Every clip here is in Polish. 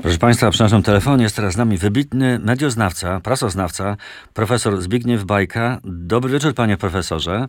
Proszę Państwa, przy naszym telefonie jest teraz z nami wybitny medioznawca, prasoznawca, profesor Zbigniew Bajka. Dobry wieczór, panie profesorze.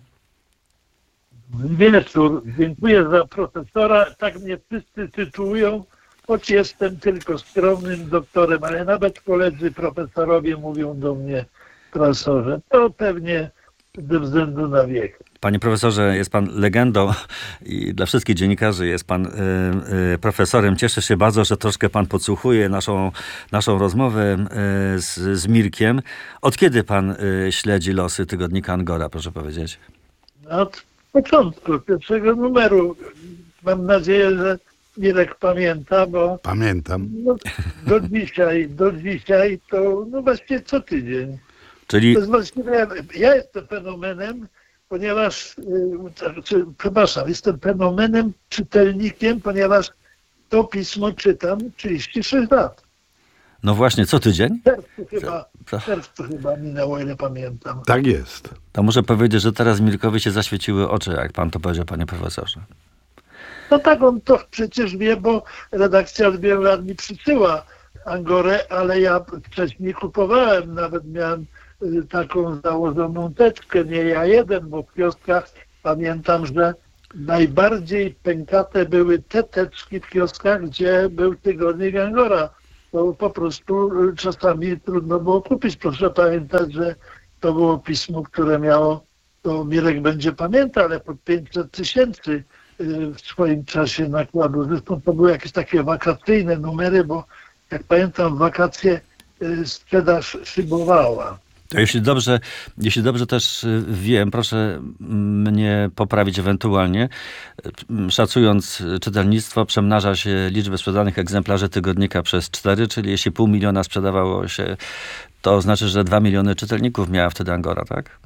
Wieczór. Dziękuję za profesora. Tak mnie wszyscy tytułują, choć jestem tylko skromnym doktorem, ale nawet koledzy profesorowie mówią do mnie profesorze. To pewnie ze względu na wiek. Panie profesorze, jest pan legendą i dla wszystkich dziennikarzy jest pan profesorem. Cieszę się bardzo, że troszkę pan podsłuchuje naszą rozmowę z Mirkiem. Od kiedy pan śledzi losy tygodnika Angora, proszę powiedzieć? Od początku pierwszego numeru. Mam nadzieję, że Mirek pamięta, bo Pamiętam. no, do dzisiaj to no właściwie co tydzień. Czyli To jest właściwie, ja jestem fenomenem, ponieważ, jestem fenomenem, czytelnikiem, ponieważ to pismo czytam 36 lat. no właśnie, co tydzień? W czerwcu chyba minęło, o ile pamiętam. Tak jest. To muszę powiedzieć, że teraz Mirkowi się zaświeciły oczy, jak pan to powiedział, panie profesorze. No tak, on to przecież wie, bo redakcja od wielu lat mi przysyła Angorę, ale ja wcześniej kupowałem, nawet miałem taką założoną teczkę, nie ja jeden, bo w kioskach pamiętam, że najbardziej pękate były te teczki w kioskach, gdzie był tygodnik Angora. To po prostu czasami trudno było kupić. Proszę pamiętać, że to było pismo, które miało, to Mirek będzie pamiętał, ale po 500 000 w swoim czasie nakładu. Zresztą to były jakieś takie wakacyjne numery, bo jak pamiętam, w wakacje sprzedaż szybowała. To jeśli dobrze też wiem, proszę mnie poprawić ewentualnie. Szacując czytelnictwo, przemnaża się liczbę sprzedanych egzemplarzy tygodnika przez 4, czyli jeśli 500 000 sprzedawało się, to znaczy, że 2 miliony czytelników miała wtedy Angora, tak?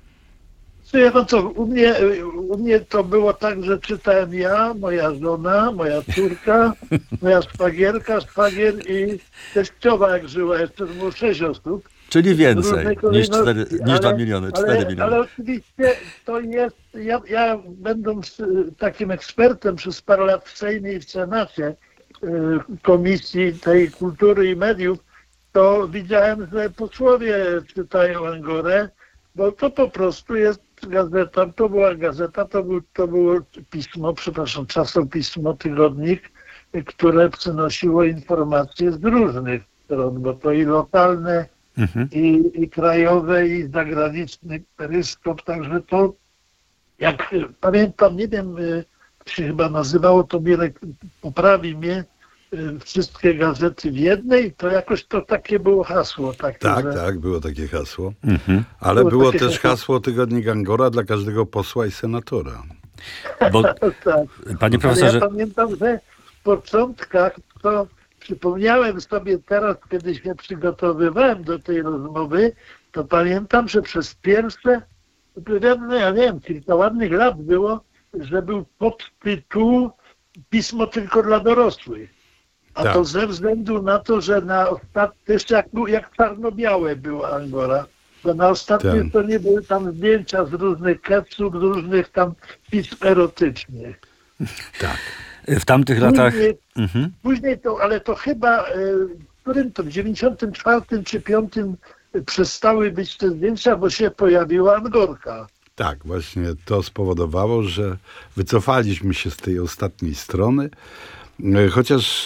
U mnie to było tak, że czytałem ja, moja żona, moja córka, moja szwagier i teściowa, jak żyła, jeszcze było 6 osób. Czyli więcej niż 2 miliony, 4 miliony. Ale oczywiście to jest, ja będąc takim ekspertem przez parę lat w Sejmie i w Senacie Komisji tej Kultury i Mediów, to widziałem, że posłowie czytają Angorę, bo to po prostu jest gazeta, to była gazeta, to było pismo, przepraszam, czasopismo, tygodnik, które przynosiło informacje z różnych stron, bo to i lokalne, i krajowe, i zagraniczny peryskop, także to, jak pamiętam, nie wiem, się chyba nazywało to, Mirek poprawi mnie, wszystkie gazety w jednej, to jakoś to takie było hasło. Takie, Tak, było takie hasło. Ale było też hasło tygodnik Angora dla każdego posła i senatora. Bo, tak. panie profesorze... Ale ja pamiętam, że w początkach to przypomniałem sobie teraz, kiedy się przygotowywałem do tej rozmowy, to pamiętam, że przez pierwsze, ja nie wiem, kilka ładnych lat było, że był podtytuł Pismo tylko dla dorosłych. A Tak. to ze względu na to, że na ostatnie, jak czarno-białe była Angora, bo na ostatnie to nie były tam zdjęcia z różnych kepsów, z różnych tam pism erotycznych. Tak. W tamtych latach... Później to, ale to chyba, w którym to, w 94 czy 5 przestały być te zdjęcia, bo się pojawiła Angorka. Tak, właśnie to spowodowało, że wycofaliśmy się z tej ostatniej strony, chociaż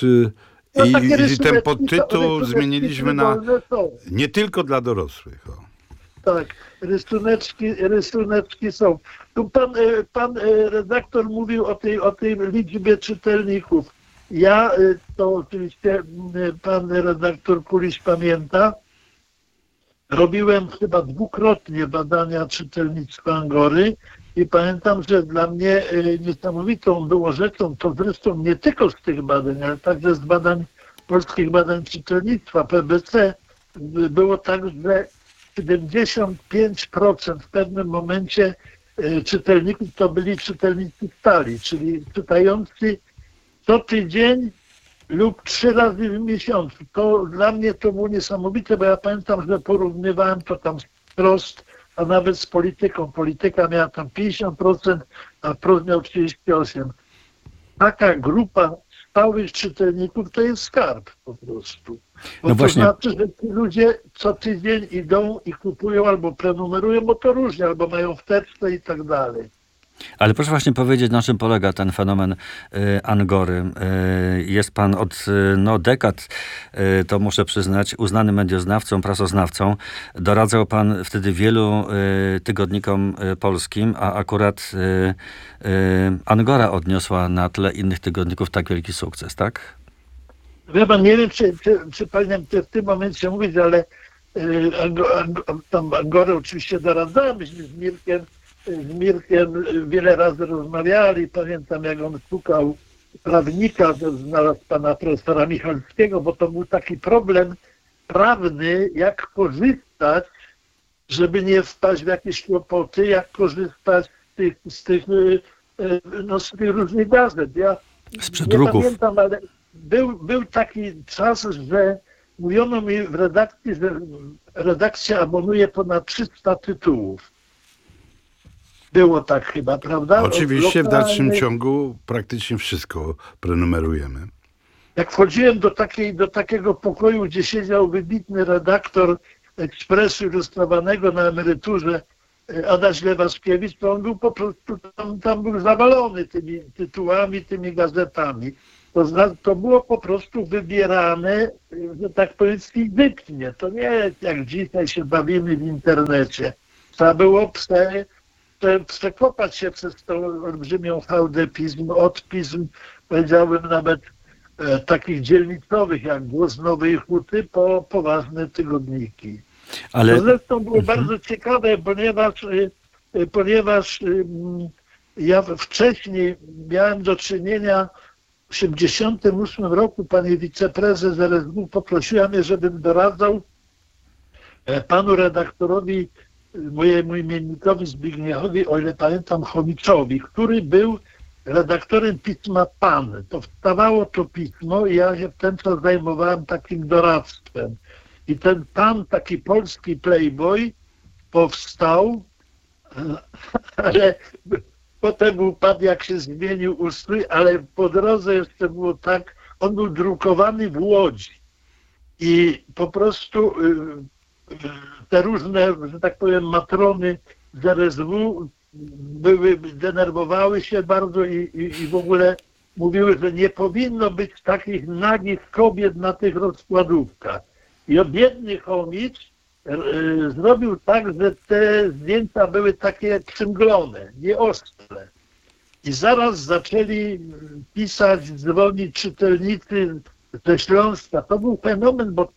i ten podtytuł zmieniliśmy na nie tylko dla dorosłych. O. Tak, rysuneczki są. Tu pan redaktor mówił o tej liczbie czytelników. Ja, to oczywiście pan redaktor Kuliś pamięta, robiłem chyba dwukrotnie badania czytelnictwa Angory i pamiętam, że dla mnie niesamowitą było rzeczą, to zresztą nie tylko z tych badań, ale także z badań polskich badań czytelnictwa PBC, było tak, że 75% w pewnym momencie czytelników to byli czytelnicy stali, czyli czytający co tydzień lub 3 razy w miesiącu. To dla mnie to było niesamowite, bo ja pamiętam, że porównywałem to tam wprost, a nawet z polityką. Polityka miała tam 50%, a wprost miał 38%. Taka grupa stałych czytelników to jest skarb po prostu. Bo No to właśnie. znaczy, że ci ludzie co tydzień idą i kupują albo prenumerują, bo to różnie, albo mają w teczce i tak dalej. Ale proszę właśnie powiedzieć, na czym polega ten fenomen Angory. Jest pan od dekad, to muszę przyznać, uznanym medioznawcą, prasoznawcą. Doradzał pan wtedy wielu tygodnikom polskim, a akurat Angora odniosła na tle innych tygodników tak wielki sukces, tak? Wie pan, nie wiem, czy powinienem w tym momencie mówić, ale tam Angorę oczywiście doradzałem, myśmy z Mirkiem wiele razy rozmawiali. Pamiętam, jak on szukał prawnika, to znalazł pana profesora Michalskiego, bo to był taki problem prawny, jak korzystać, żeby nie wpaść w jakieś kłopoty, jak korzystać z tych różnych gazet. Ja Z nie przedruków. pamiętam, ale był taki czas, że mówiono mi w redakcji, że redakcja abonuje ponad 300 tytułów. Było tak chyba, prawda? Oczywiście w dalszym ciągu praktycznie wszystko prenumerujemy. Jak wchodziłem do takiego pokoju, gdzie siedział wybitny redaktor Ekspresu Ilustrowanego na emeryturze, Adaś Lewaszkiewicz, to on był po prostu, tam był zawalony tymi tytułami, tymi gazetami. To było po prostu wybierane, że tak powiem, fizycznie. To nie jak dzisiaj się bawimy w internecie. Trzeba było przekopać się przez tą olbrzymią fałdę pism, odpism, powiedziałbym nawet takich dzielnicowych, jak Głos Nowej Huty, po poważne tygodniki. Ale To zresztą było bardzo ciekawe, ponieważ ja wcześniej miałem do czynienia w 1988 roku, pani wiceprezes RSW poprosiła mnie, żebym doradzał panu redaktorowi, mojemu imiennikowi Zbigniewowi, o ile pamiętam, Chomiczowi, który był redaktorem pisma Pan. To wstawało to pismo i ja się w ten czas zajmowałem takim doradztwem. I ten Pan, taki polski playboy, powstał, ale potem upadł, jak się zmienił ustrój, ale po drodze jeszcze było tak, on był drukowany w Łodzi. I po prostu te różne, że tak powiem, matrony z RSW denerwowały się bardzo i w ogóle mówiły, że nie powinno być takich nagich kobiet na tych rozkładówkach. I biedny Chomicz zrobił tak, że te zdjęcia były takie przymglone, nieostre. I zaraz zaczęli pisać, dzwonić czytelnicy ze Śląska. To był fenomen, bo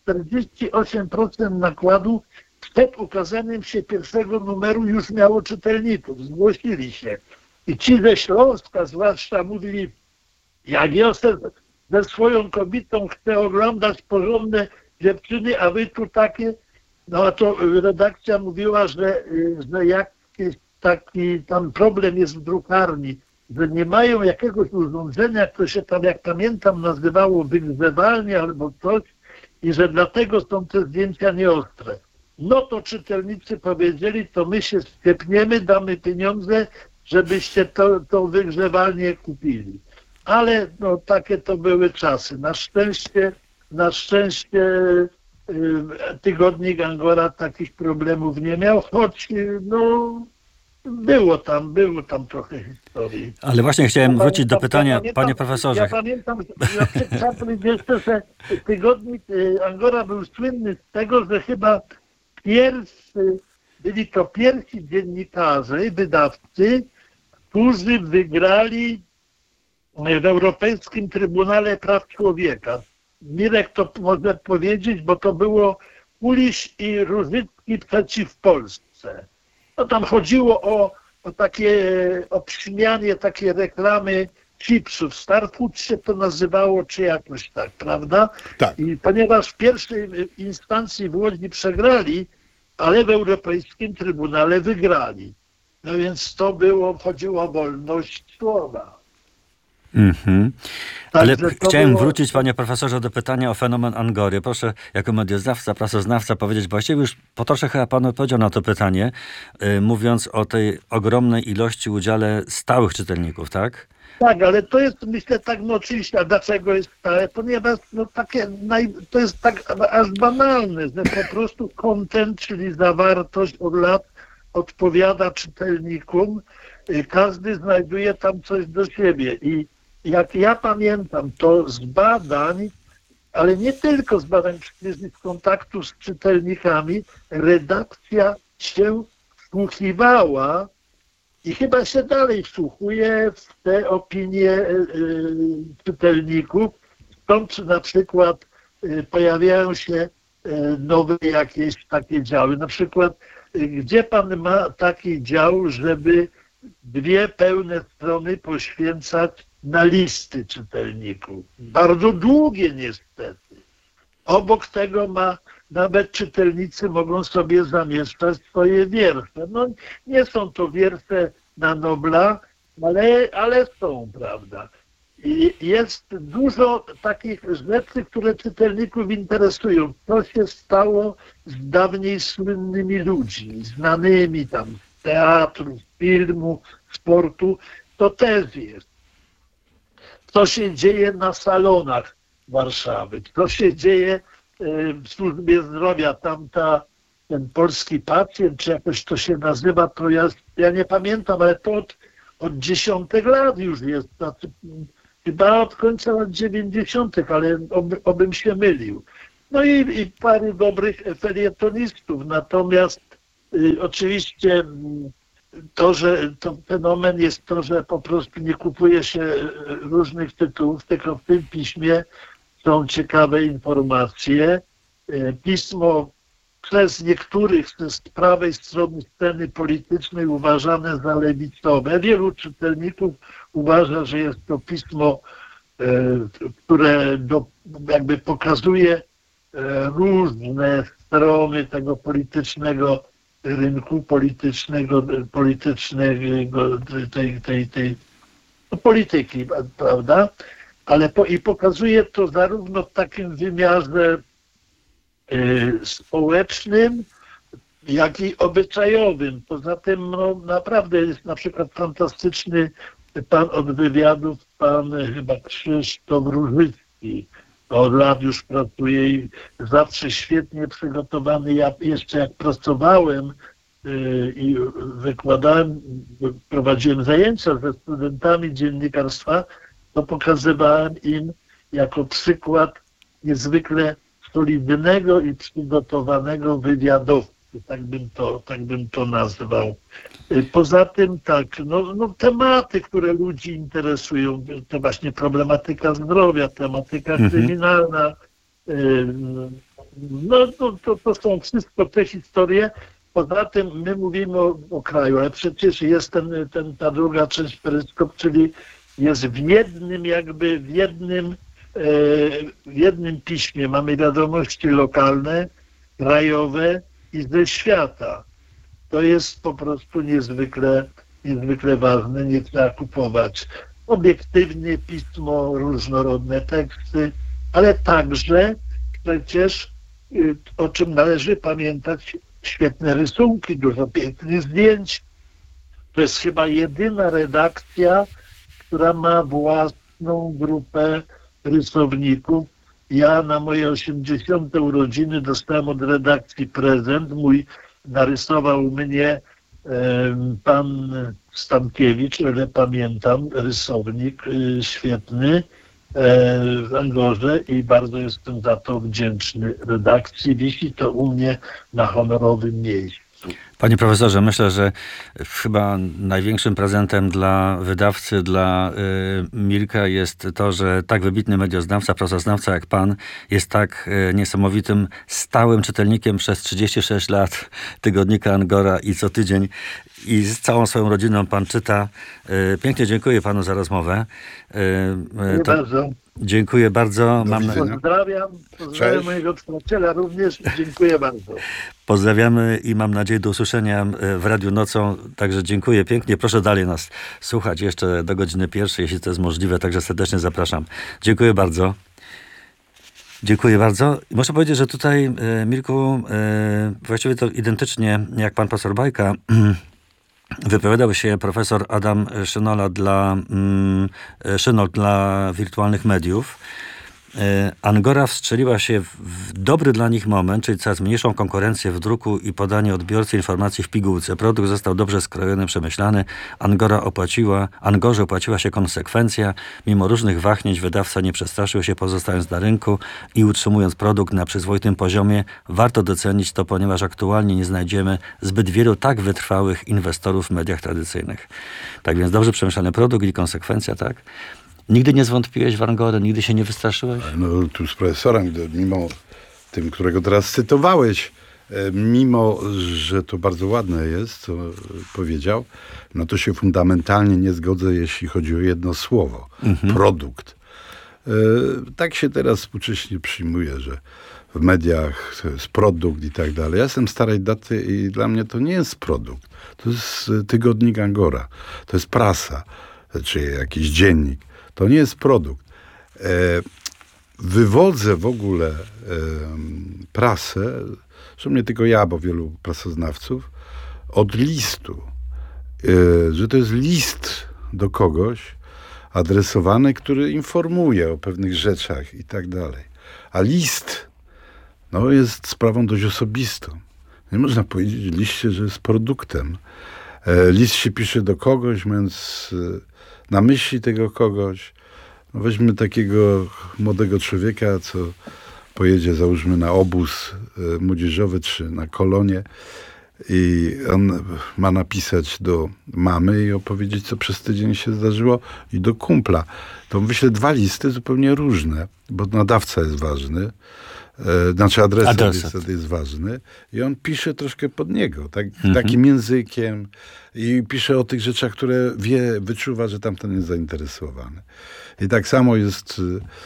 48% nakładu przed ukazaniem się pierwszego numeru już miało czytelników, zgłosili się. I ci ze Śląska zwłaszcza mówili, jak ja ze swoją kobietą chcę oglądać porządne dziewczyny, a wy tu takie. No a to redakcja mówiła, że jakiś taki tam problem jest w drukarni, że nie mają jakiegoś urządzenia, które się tam, jak pamiętam, nazywało wygrzewalnie albo coś i że dlatego są te zdjęcia nieostre. No to czytelnicy powiedzieli, to my się sklepniemy, damy pieniądze, żebyście to wygrzewalnię kupili. Ale no takie to były czasy. Na szczęście tygodnik Angora takich problemów nie miał, choć no było tam trochę historii. Ale właśnie chciałem wrócić do pytania, panie profesorze. Ja pamiętam, że trzeba powiedzieć jeszcze, że tygodnik Angora był słynny z tego, że chyba byli to pierwsi dziennikarze, wydawcy, którzy wygrali w Europejskim Trybunale Praw Człowieka. Mirek to może powiedzieć, bo to było Kuliś i Różycki przeciw Polsce. No tam chodziło o takie obśmianie, takie reklamy chipsów. Starfood się to nazywało, czy jakoś tak, prawda? Tak. I ponieważ w pierwszej instancji w Łodzi przegrali, ale w Europejskim Trybunale wygrali. No więc chodziło o wolność słowa. Mhm. Ale Także chciałem było... wrócić, panie profesorze, do pytania o fenomen Angory. Proszę, jako medioznawca, prasoznawca powiedzieć, właściwie już po trosze chyba pan odpowiedział na to pytanie, mówiąc o tej ogromnej ilości udziale stałych czytelników, tak? Tak, ale to jest, myślę, tak, no oczywiście, a dlaczego jest stałe? Ponieważ no, to jest tak aż banalne, że po prostu content, czyli zawartość od lat odpowiada czytelnikom, każdy znajduje tam coś do siebie i jak ja pamiętam, to z badań, ale nie tylko z badań, przecież z kontaktu z czytelnikami, redakcja się wsłuchiwała i chyba się dalej wsłuchuje w te opinie czytelników. Stąd na przykład pojawiają się nowe jakieś takie działy. Na przykład, gdzie pan ma taki dział, żeby 2 pełne strony poświęcać na listy czytelników? Bardzo długie niestety. Obok tego nawet czytelnicy mogą sobie zamieszczać swoje wiersze. No nie są to wiersze na Nobla, ale są, prawda? I jest dużo takich rzeczy, które czytelników interesują. Co się stało z dawniej słynnymi ludźmi, znanymi tam z teatru, z filmu, sportu, to też jest. Co się dzieje na salonach Warszawy, co się dzieje w służbie zdrowia, ten polski pacjent, czy jakoś to się nazywa, to ja nie pamiętam, ale to od 10 lat już jest, znaczy, chyba od końca lat 90., ale obym się mylił. No i parę dobrych felietonistów, natomiast oczywiście to fenomen jest to, że po prostu nie kupuje się różnych tytułów, tylko w tym piśmie są ciekawe informacje. Pismo przez niektórych z prawej strony sceny politycznej uważane za lewicowe. Wielu czytelników uważa, że jest to pismo, które jakby pokazuje różne strony tego politycznego rynku, politycznego tej polityki, prawda? Ale i pokazuje to zarówno w takim wymiarze społecznym, jak i obyczajowym. Poza tym no, naprawdę jest na przykład fantastyczny pan od wywiadów, pan chyba Krzysztof Różycki. Od lat już pracuje i zawsze świetnie przygotowany. Ja jeszcze jak pracowałem i wykładałem, prowadziłem zajęcia ze studentami dziennikarstwa, to pokazywałem im jako przykład niezwykle solidnego i przygotowanego wywiadowcy, tak bym to nazwał. Poza tym tak, no tematy, które ludzi interesują, to właśnie problematyka zdrowia, tematyka kryminalna, to są wszystko te historie. Poza tym my mówimy o kraju, ale przecież jest ta druga część peryskop, czyli jest w jednym piśmie. Mamy wiadomości lokalne, krajowe i ze świata. To jest po prostu niezwykle ważne, nie trzeba kupować. Obiektywnie pismo, różnorodne teksty, ale także przecież, o czym należy pamiętać, świetne rysunki, dużo pięknych zdjęć. To jest chyba jedyna redakcja, która ma własną grupę rysowników. Ja na moje 80. urodziny dostałem od redakcji prezent. Narysował mnie pan Stankiewicz, ale pamiętam, rysownik świetny w Angorze i bardzo jestem za to wdzięczny redakcji. Wisi to u mnie na honorowym miejscu. Panie profesorze, myślę, że chyba największym prezentem dla wydawcy, dla Mirka jest to, że tak wybitny medioznawca, prasoznawca jak pan jest tak niesamowitym, stałym czytelnikiem przez 36 lat tygodnika Angora i co tydzień i z całą swoją rodziną pan czyta. Pięknie dziękuję panu za rozmowę. Bardzo. Dziękuję bardzo. Pozdrawiam mojego przyjaciela również. Dziękuję bardzo. Pozdrawiamy i mam nadzieję do usłyszenia w Radiu Nocą. Także dziękuję pięknie. Proszę dalej nas słuchać jeszcze do godziny 1, jeśli to jest możliwe. Także serdecznie zapraszam. Dziękuję bardzo. Dziękuję bardzo. Muszę powiedzieć, że tutaj, Mirku, właściwie to identycznie jak pan profesor Bajka, wypowiadał się profesor Adam Szynol dla wirtualnych mediów. Angora wstrzeliła się w dobry dla nich moment, czyli coraz mniejszą konkurencję w druku i podanie odbiorcy informacji w pigułce. Produkt został dobrze skrojony, przemyślany. Angorze opłaciła się konsekwencja. Mimo różnych wahnięć wydawca nie przestraszył się, pozostając na rynku i utrzymując produkt na przyzwoitym poziomie. Warto docenić to, ponieważ aktualnie nie znajdziemy zbyt wielu tak wytrwałych inwestorów w mediach tradycyjnych. Tak więc dobrze przemyślany produkt i konsekwencja, tak? Nigdy nie zwątpiłeś w Angorę? Nigdy się nie wystraszyłeś? No tu z profesorem, mimo tym, którego teraz cytowałeś, mimo, że to bardzo ładne jest, co powiedział, no to się fundamentalnie nie zgodzę, jeśli chodzi o jedno słowo. Produkt. Tak się teraz współcześnie przyjmuje, że w mediach to jest produkt i tak dalej. Ja jestem starej daty i dla mnie to nie jest produkt. To jest tygodnik Angora. To jest prasa, czy jakiś dziennik. To nie jest produkt. Wywodzę w ogóle prasę, że nie tylko ja, bo wielu prasoznawców, od listu. Że to jest list do kogoś adresowany, który informuje o pewnych rzeczach i tak dalej. A list jest sprawą dość osobistą. Nie można powiedzieć w liście, że jest produktem. List się pisze do kogoś, mając na myśli tego kogoś. Weźmy takiego młodego człowieka, co pojedzie, załóżmy, na obóz młodzieżowy czy na kolonie i on ma napisać do mamy i opowiedzieć, co przez tydzień się zdarzyło, i do kumpla. To wyślę 2 listy zupełnie różne, bo nadawca jest ważny, znaczy adresat jest ważny i on pisze troszkę pod niego, takim językiem i pisze o tych rzeczach, które wyczuwa, że tamten jest zainteresowany. I tak samo jest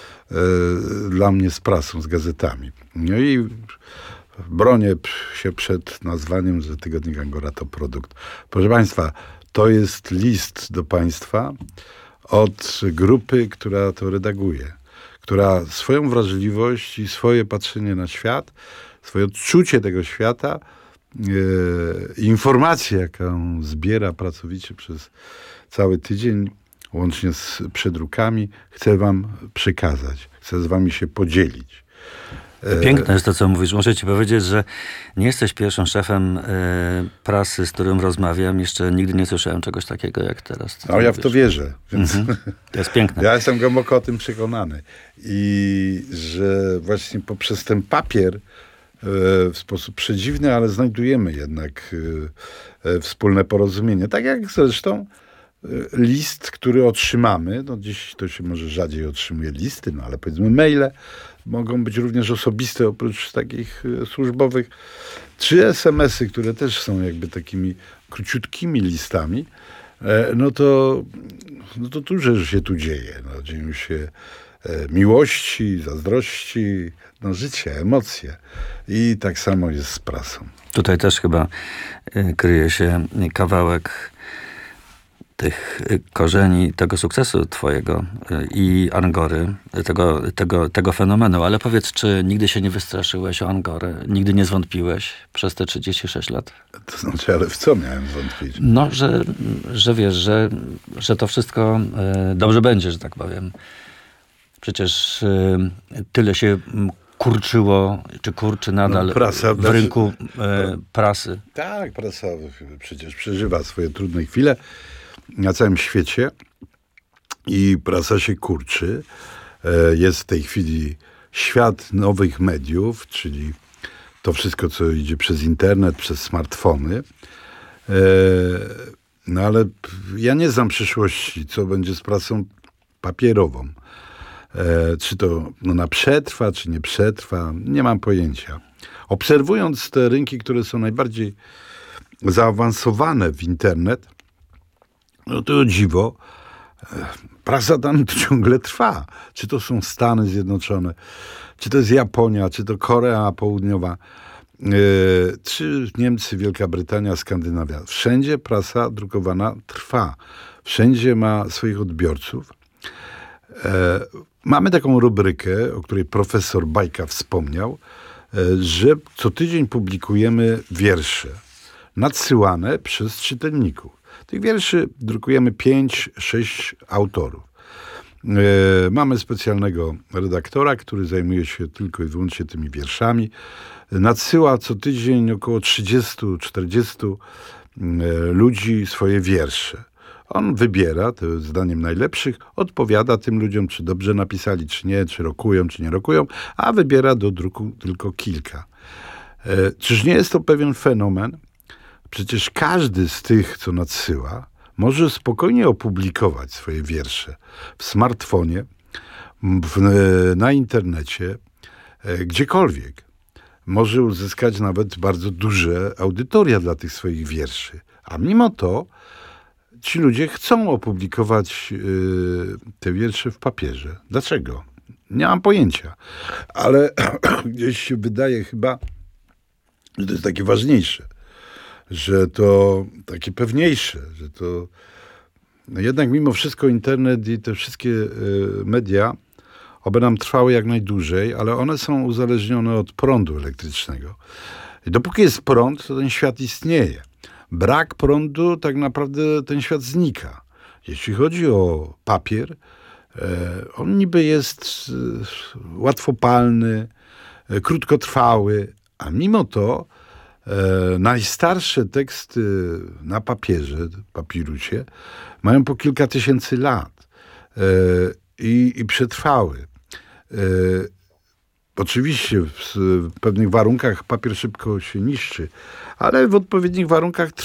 dla mnie z prasą, z gazetami. No i bronię się przed nazwaniem, że tygodnik Angora to produkt. Proszę Państwa, to jest list do Państwa od grupy, która to redaguje, która swoją wrażliwość i swoje patrzenie na świat, swoje odczucie tego świata, informacje, jaką zbiera pracowicie przez cały tydzień, łącznie z przedrukami, chcę wam przekazać. Chcę z wami się podzielić. Piękne jest to, co mówisz. Muszę ci powiedzieć, że nie jesteś pierwszym szefem prasy, z którym rozmawiam. Jeszcze nigdy nie słyszałem czegoś takiego jak teraz. No ja w to wierzę. Więc to jest piękne. Ja jestem głęboko o tym przekonany. I że właśnie poprzez ten papier w sposób przedziwny, ale znajdujemy jednak wspólne porozumienie. Tak jak zresztą list, który otrzymamy, dziś to się może rzadziej otrzymuje listy, ale powiedzmy maile mogą być również osobiste, oprócz takich służbowych, czy SMS-y, które też są jakby takimi króciutkimi listami, to dużo się tu dzieje. Dzieją się miłości, zazdrości, życie, emocje. I tak samo jest z prasą. Tutaj też chyba kryje się kawałek tych korzeni, tego sukcesu twojego i Angory, tego fenomenu. Ale powiedz, czy nigdy się nie wystraszyłeś o Angorę? Nigdy nie zwątpiłeś przez te 36 lat? To znaczy, ale w co miałem wątpić? Że wiesz, że to wszystko dobrze będzie, że tak powiem. Przecież tyle się kurczyło, czy kurczy nadal w rynku prasy. Tak, prasa przecież przeżywa swoje trudne chwile na całym świecie i prasa się kurczy. Jest w tej chwili świat nowych mediów, czyli to wszystko, co idzie przez internet, przez smartfony. Ale ja nie znam przyszłości, co będzie z prasą papierową. Czy to ona przetrwa, czy nie przetrwa, nie mam pojęcia. Obserwując te rynki, które są najbardziej zaawansowane w internet, to o dziwo, prasa tam ciągle trwa. Czy to są Stany Zjednoczone, czy to jest Japonia, czy to Korea Południowa, czy Niemcy, Wielka Brytania, Skandynawia. Wszędzie prasa drukowana trwa. Wszędzie ma swoich odbiorców. Mamy taką rubrykę, o której profesor Bajka wspomniał, że co tydzień publikujemy wiersze nadsyłane przez czytelników. Tych wierszy drukujemy 5-6 autorów. Mamy specjalnego redaktora, który zajmuje się tylko i wyłącznie tymi wierszami. Nadsyła co tydzień około 30-40 ludzi swoje wiersze. On wybiera, to jest zdaniem najlepszych, odpowiada tym ludziom, czy dobrze napisali, czy nie, czy rokują, czy nie rokują, a wybiera do druku tylko kilka. Czyż nie jest to pewien fenomen? Przecież każdy z tych, co nadsyła, może spokojnie opublikować swoje wiersze w smartfonie, na internecie, gdziekolwiek. Może uzyskać nawet bardzo duże audytoria dla tych swoich wierszy. A mimo to ci ludzie chcą opublikować te wiersze w papierze. Dlaczego? Nie mam pojęcia. Ale gdzieś się wydaje chyba, że to jest takie ważniejsze, że to takie pewniejsze, że to no jednak mimo wszystko internet i te wszystkie media oby nam trwały jak najdłużej, ale one są uzależnione od prądu elektrycznego. I dopóki jest prąd, to ten świat istnieje. Brak prądu, tak naprawdę ten świat znika. Jeśli chodzi o papier, on niby jest łatwopalny, krótkotrwały, a mimo to najstarsze teksty na papierze, papirusie, mają po kilka tysięcy lat i przetrwały. Oczywiście w pewnych warunkach papier szybko się niszczy, ale w odpowiednich warunkach